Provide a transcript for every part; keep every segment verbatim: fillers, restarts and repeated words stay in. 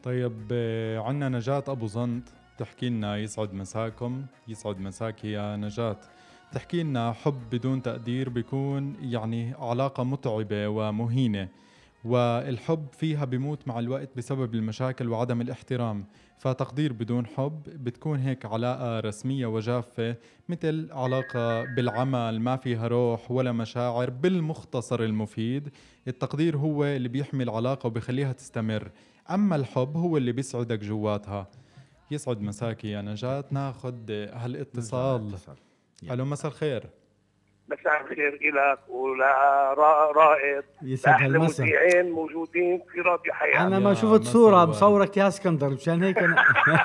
طيب آه، عنا نجاة أبو زنط تحكي لنا. يسعد مساكم، يسعد مساك يا نجاة. تحكي لنا حب بدون تقدير بيكون يعني علاقة متعبة ومهينة، والحب فيها بيموت مع الوقت بسبب المشاكل وعدم الاحترام. فتقدير بدون حب بتكون هيك علاقة رسمية وجافة، مثل علاقة بالعمل ما فيها روح ولا مشاعر. بالمختصر المفيد، التقدير هو اللي بيحمي العلاقة وبيخليها تستمر، أما الحب هو اللي بيسعدك جواتها. يسعد مساكي يا نجاة. ناخد نرجع هالاتصال. للاتصال. يلا. ألو، مساء الخير. مساء الخير إلك ولا رائد، يسعد لأحلى هالمساء. مذيعين موجودين في راديو حياة. انا يا ما شفت مساء صورة الورد. مصورك يا اسكندر، مشان هيك انا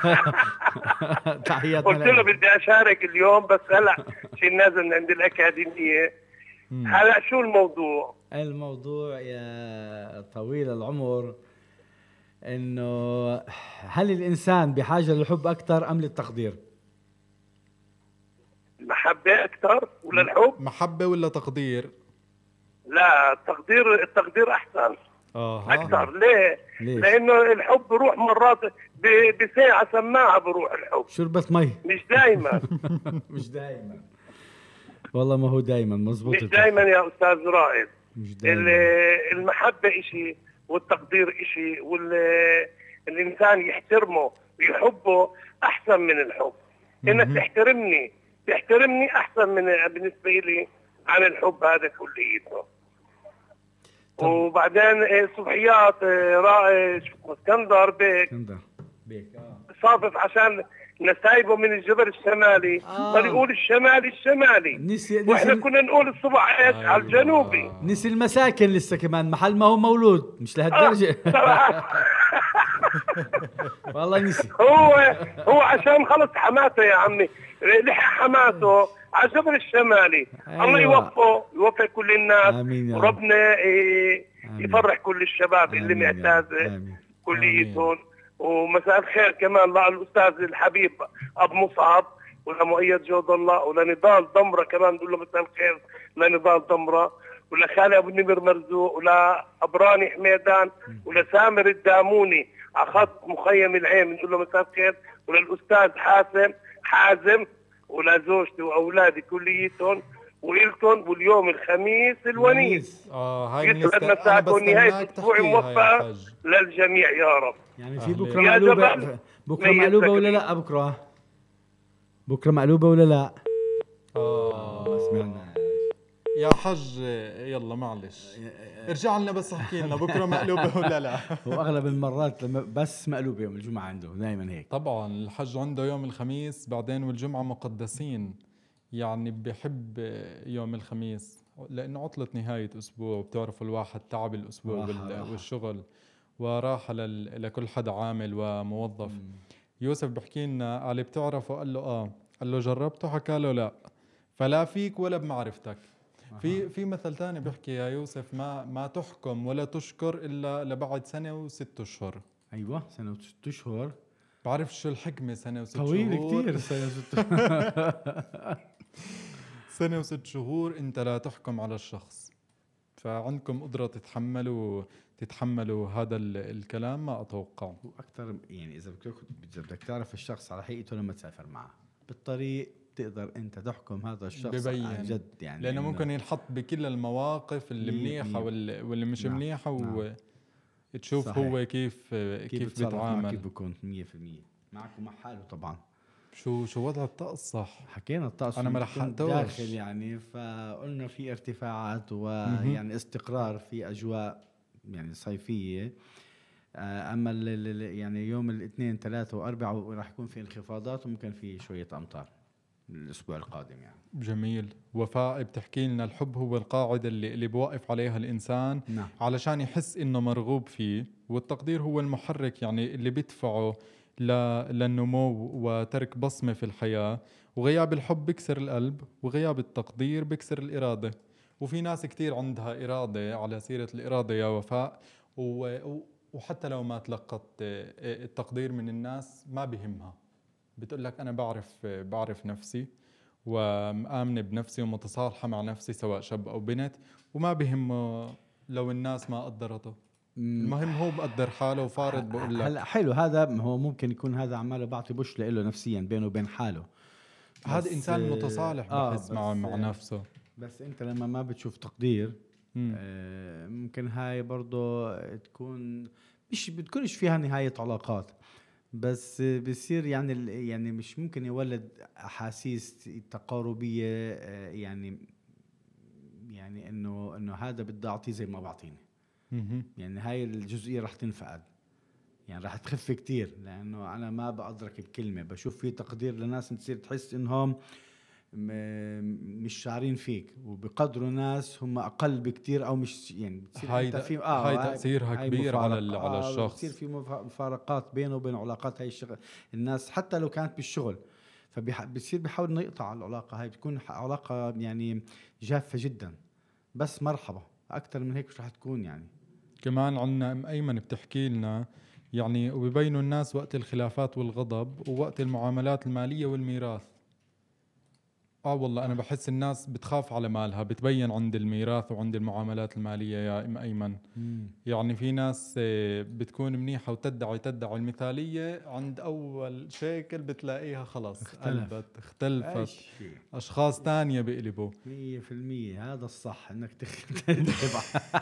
تحياتنا قلت له لك. بدي أشارك اليوم، بس هلا شي نازل من عند الأكاديمية. مم. هلا شو الموضوع؟ الموضوع يا طويل العمر انه هل الانسان بحاجة للحب اكثر ام للتقدير؟ المحبة أكثر ولا الحب؟ محبة ولا تقدير؟ لا، التقدير التقدير أحسن آه أكثر. ليه؟ ليش؟ لأنه الحب بروح مرات ب- بساعة سماعة بروح الحب، شربة مي. مش دايما. مش دايما والله، ما هو دايما مزبوط. مش دايما يا أستاذ رائد. مش ال- دايما. المحبة إشي والتقدير إشي، والإنسان يحترمه ويحبه أحسن من الحب. إنك تحترمني تحترمني أحسن من بالنسبة لي عن الحب هذا كليته. وبعدين إيه، صبحيات إيه، رائد شو اسكندر بيك اسكندر بيك اه صافف عشان نسايبه من الجبل الشمالي، آه. صار يقول الشمالي الشمالي، نسي واحنا نسي كنا نقول الصبح ايش أيوة. على الجنوبي. نسي المساكن لسه كمان، محل ما هو مولود، مش لهالدرجة. والله نسي. هو هو عشان خلص حماته يا عمي، لحق حماته على الجبل الشمالي. أيوة. الله يوفقه، يوفق كل الناس، آمين يا رب. وربنا إيه، آمين. يفرح كل الشباب اللي آمين يا رب. معتازه آمين. كليتهم. ومساء الخير كمان للأستاذ الحبيب أبو مصعب، ولمؤيد جود الله، ولنضال ضمرة كمان نقول له مساء الخير لنضال ضمرة، ولخالي أبو نمر مرزوق، ولأبراني حميدان، ولسامر الداموني أخذ مخيم العين نقول له مساء الخير، وللأستاذ حاسم حازم، ولزوجتي وأولادي كليتهم وإلكم. واليوم الخميس الونيس. ونيس. آه هاي يسعد بنست... مساكم، نهاية بستناك أسبوع تحكيها يا موفقة حج. للجميع يا رب. يعني في أهلين. بكرة يا مقلوبة، جبل بكرة ميت مقلوبة ولا زكريا. لا؟ بكرة بكرة مقلوبة ولا لا؟ آه ما سمعنا. يا حج، يلا معلش ارجع لنا بس احكي لنا بكرة مقلوبة ولا لا. هو أغلب المرات لما بس مقلوبة يوم الجمعة عنده دائما هيك. طبعا الحج عنده يوم الخميس بعدين والجمعة مقدسين، يعني بحب يوم الخميس لأنه عطلة نهاية أسبوع، وبتعرفوا الواحد تعب الأسبوع راحة وال- راحة. والشغل، وراحة لل- لكل حدا عامل وموظف. يوسف بحكي لنا، قال بتعرفه؟ قال له آه. قال له جربته؟ حكى له لا. فلا فيك ولا بمعرفتك. في في مثل تاني بيحكي يا يوسف، ما ما تحكم ولا تشكر إلا لبعد سنة وست أشهر. أيوة، سنة وست أشهر. بعرف شو الحكمة سنة وست طويل شهور؟ كتير سنة وست أشهر. سنة وست شهور انت لا تحكم على الشخص، فعندكم قدرة تتحملوا تتحملوا هذا ال- الكلام ما أتوقع. وأكثر يعني إذا بدك إذا بدك تعرف الشخص على حقيقته لما تسافر معه بالطريق، تقدر أنت تحكم هذا الشخص عن ببين جد، يعني لأنه إنه ممكن ينحط بكل المواقف اللي مية منيحة بالمية. واللي, واللي مش نعم. منيحة، نعم. وتشوف صحيح. هو كيف كيف كيف بتصرف معه، بيتعامل. كيف بكون مية في المية معك ومع حاله. طبعا شو شو وضع الطقس صح؟ حكينا الطقس أنا ما بيكون لحقتوش. داخل يعني، فقلنا في ارتفاعات ويعني استقرار في أجواء يعني صيفية. آه، أما ال- ال- يعني يوم الاثنين ثلاثة وأربعة راح يكون في انخفاضات، وممكن في شوية أمطار الأسبوع القادم يعني. جميل. وفاء بتحكي لنا، الحب هو القاعدة اللي, اللي بوقف عليها الإنسان نعم. علشان يحس إنه مرغوب فيه، والتقدير هو المحرك يعني اللي بيدفعه ل- للنمو وترك بصمة في الحياة. وغياب الحب بكسر القلب، وغياب التقدير بكسر الإرادة. وفي ناس كتير عندها إرادة، على سيرة الإرادة يا وفاء، و- و- وحتى لو ما تلقت التقدير من الناس ما بهمها، بتقول لك أنا بعرف بعرف نفسي ومآمنة بنفسي ومتصالحة مع نفسي، سواء شاب أو بنت، وما بهمه لو الناس ما قدرته. المهم هو بقدر حاله وفارض بقول لك. هلا حلو هذا، هو ممكن يكون هذا عماله بعطي بوش له نفسيا بينه وبين حاله. هذا انسان متصالح آه بحس مع مع نفسه. بس انت لما ما بتشوف تقدير آه ممكن هاي برضو تكون مش بتكونش فيها نهاية علاقات، بس بصير يعني يعني مش ممكن يولد احاسيس تقاربية آه يعني يعني انه انه هذا بدي اعطيه زي ما بعطيني. يعني هاي الجزئية رح تنفقد، يعني رح تخف كتير، لانه انا ما بقدرك بكلمة، بشوف في تقدير لناس تصير تحس انهم مش شعرين فيك، وبقدروا ناس هم اقل بكتير او مش يعني بتصير هاي انت في اه هاي تاثيرها هاي كبير على آه على الشخص. بتصير في مفارقات بينه وبين علاقات هاي الشغل الناس حتى لو كانت بالشغل، فبصير بيحاول انه يقطع العلاقه هاي، بتكون علاقه يعني جافه جدا. بس مرحبا، اكثر من هيك مش رح تكون. يعني كمان عنا ام ايمن بتحكي لنا يعني وبيبينوا الناس وقت الخلافات والغضب ووقت المعاملات الماليه والميراث. اه والله انا بحس الناس بتخاف على مالها، بتبين عند الميراث وعند المعاملات الماليه يا ام ايمن. مم. يعني في ناس بتكون منيحه وتدعي تدعي المثاليه، عند اول شكل بتلاقيها خلص اختلف. قلبت اختلفت، اشخاص تانية بيقلبوا. مية في المية هذا الصح انك تخدع.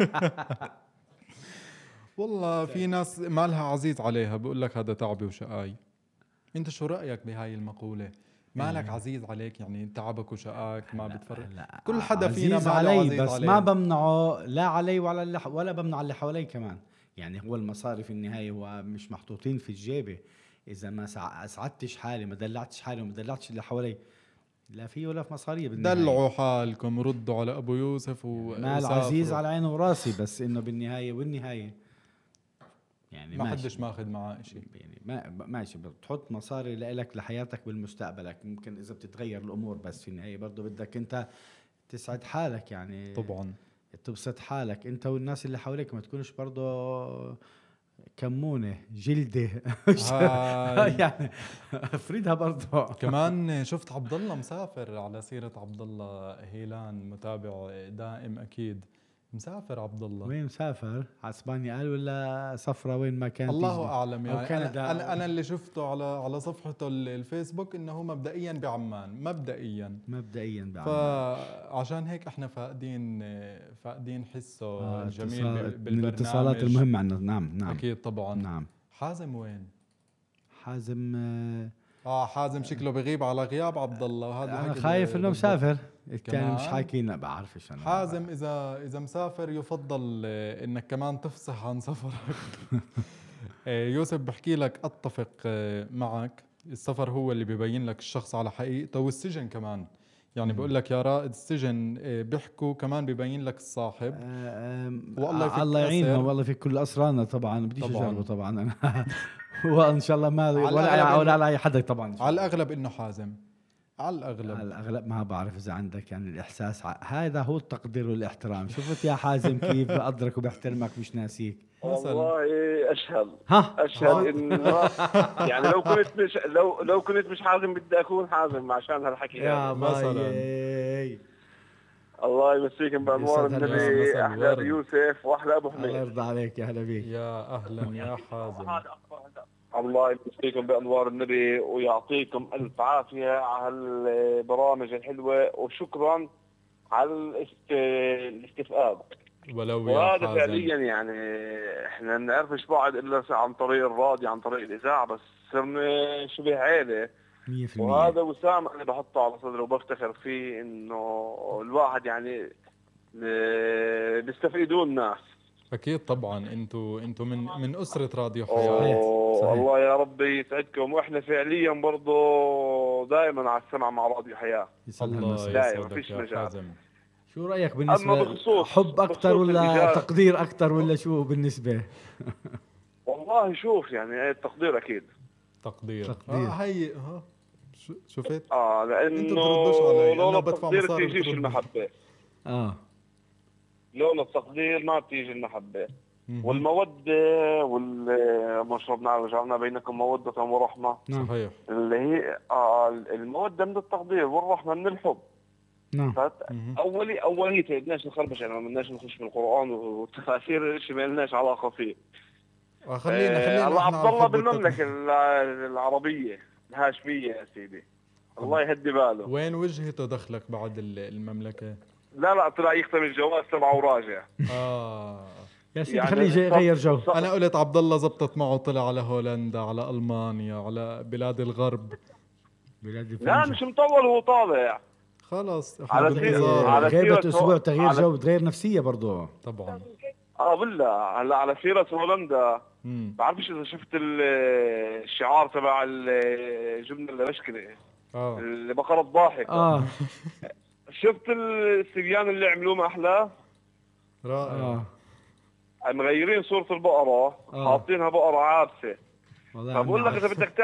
والله في ناس مالها عزيز عليها بقول لك هذا تعبي وشقاي. انت شو رايك بهاي المقوله؟ مالك عزيز عليك يعني تعبك وشقاك ما بتفرق. كل حدا فينا ماله علي عزيز بس عليه. ما بمنعه لا علي ولا اللي ولا بمنع اللي حوالي كمان. يعني هو المصاري في النهايه هو مش محطوطين في الجيبه. اذا ما اسعدتش حالي، ما دلعتش حالي وما دلعتش اللي حوالي، لا في ولا في مصاريه بالنهايه. دلعوا حالكم، ردوا على ابو يوسف و... يعني مال عزيز على عيني وراسي، بس انه بالنهايه والنهايه يعني ما حدش ماخذ معاه شيء. يعني ما ماشي بتحط مصاري لك لحياتك بالمستقبلك، ممكن اذا بتتغير الامور، بس في النهايه برضه بدك انت تسعد حالك. يعني طبعا تبسط حالك انت والناس اللي حواليك، ما تكونش برضه كمونه جلده. يعني افردها برضه. كمان شفت عبد الله مسافر، على سيره عبد الله هيلان متابع دائم اكيد، مسافر عبد الله. وين مسافر؟ على اسبانيا قال ولا سفره وين ما كانت؟ الله اعلم يعني. كندا. انا انا اللي شفته على على صفحته الفيسبوك انه مبدئيا بعمان، مبدئيا مبدئيا بعمان. فعشان هيك احنا فاقدين فاقدين حسه آه الجميل بالبرنامج، من الاتصالات المهمه عندنا. نعم نعم اكيد طبعا. نعم. حازم وين؟ حازم اه, آه حازم شكله بغيب على غياب عبد الله، وهذا انا خايف انه مسافر. كان مش حاكيين، لا بعرفش انا. حازم اذا اذا مسافر يفضل انك كمان تفصح عن سفرك. يوسف بحكي لك اتفق معك، السفر هو اللي بيبين لك الشخص على حقيقته، والسجن كمان يعني بقول لك يا رائد السجن بيحكوا كمان بيبين لك الصاحب. والله يفك الله يعينهم والله في كل اسرارنا طبعا. بديش اجربه طبعا انا. وان شاء الله ما ولا ولا على اي حدا طبعا. على الاغلب انه حازم، على الأغلب. على الأغلب ما بعرف إذا عندك يعني الإحساس ع... هذا هو التقدير والاحترام. شفت يا حازم كيف بقدرك وبيحترمك مش ناسيك. والله أشهد ها أشهد إنه يعني لو كنت مش لو لو كنت مش حازم بدي أكون حازم عشان هالحكي يا مثلا. الله يمسيكم بأنوار النبي. أحلى أبو يوسف وأحلى أبو حميد. الله يرضى عليك يا هلا بيك. يا أهلا يا حازم. الله يمسيكم بأنوار النبي ويعطيكم ألف عافية على البرامج الحلوة، وشكرا على الاستفقاد. ولو وهذا فعليا يعني احنا نعرفش بعض إلا عن طريق الراديو، عن طريق الإذاعة، بس صرنا شبه عيلة مية في المية. وهذا وسام أنا بحطه على صدره وبفتخر فيه إنه الواحد يعني بيستفيدون الناس. أكيد طبعا. أنتوا أنتوا من من أسرة راديو حياة. الله يا ربي يسعدكم، وإحنا فعليا برضو دائما على السمع مع راديو حياة. الله يسعدك يا حازم. شو رأيك بالنسبة حب أكتر ولا تقدير أكتر ولا شو بالنسبة؟ والله شوف يعني التقدير أكيد. تقدير. تقدير. آه هي ها شفت؟ آه لأنه لولا التقدير تيجيش المحبة. آه لولا التقدير ما بتيجي المحبة. والمودة والمشربنا وجعلنا بينكم مودة ورحمة. صحيح. اللي هي آه المودة من التقدير والرحمة من الحب. نعم. اولي اوليته بدناش نخربش، يعني ما بدناش نخش في القران والتفاسير، شيء ما لناش علاقه فيه. آه خلينا خلينا الله إحنا عبد على الله الحب بالمملكه العربيه الهاشميه يا سيدي، الله يهدي باله. وين وجهته دخلك بعد ال- المملكة؟ لا لا طلع يختم الجواز تبعه وراجع. اه يا سيدي يعني خليه يجي يغير جو. انا قلت عبد الله زبطت معه طلع على هولندا، على المانيا، على بلاد الغرب. بلاد لا الفرنجة. مش مطول وهو طالع. خلاص احنا على سيرة- بانتظار. على غيبة سيرة اسبوع هو- تغيير على- جو بتغير نفسية برضه. طبعا. اه بالله. هلا على سيرة هولندا، امم بعرفش اذا شفت ال- الشعار تبع الجبنه المشكله اه اللي بقرة ضاحكة. اه شفت السبيان اللي عملوه ما احلاه؟ رائع. اه مغيرين صورة البقرة، آه. حاطينها بقرة عابسة. والله فبقول لك عم اذا بدك